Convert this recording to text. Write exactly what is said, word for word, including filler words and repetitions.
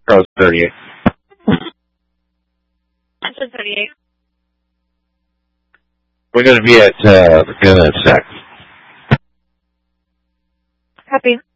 Charles thirty-eight. Engine thirty-eight. We're going to be at uh, the Gun Sec. Copy.